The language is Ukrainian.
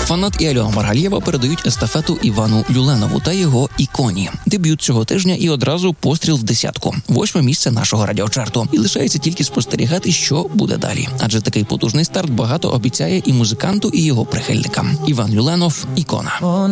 Фанат і Альона Маргалєва передають естафету Івану Люленову та його «Іконі». Дебют цього тижня і одразу постріл в десятку. 8-ме місце нашого радіочарту. І лишається тільки спостерігати, що буде далі. Адже такий потужний старт багато обіцяє і музиканту, і його прихильникам. Іван Люленов – «Ікона».